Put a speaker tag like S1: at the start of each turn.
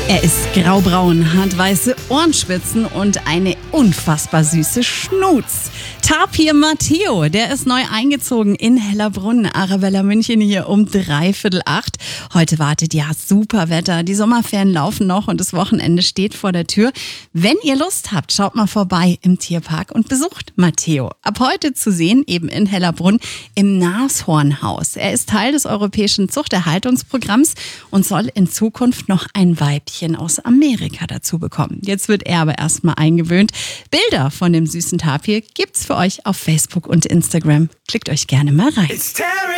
S1: Er ist graubraun, hat weiße Ohrenspitzen und eine unfassbar süße Schnuz. Tapir Matteo, der ist neu eingezogen in Hellerbrunn. Arabella München hier um 7:45. Heute wartet ja super Wetter. Die Sommerferien laufen noch und das Wochenende steht vor der Tür. Wenn ihr Lust habt, schaut mal vorbei im Tierpark und besucht Matteo. Ab heute zu sehen, eben in Hellerbrunn im Nashornhaus. Er ist Teil des europäischen Zuchterhaltungsprogramms und soll in Zukunft noch ein Weibchen aus Amerika dazu bekommen. Jetzt wird er aber erstmal eingewöhnt. Bilder von dem süßen Tapir gibt's für euch auf Facebook und Instagram. Klickt euch gerne mal rein.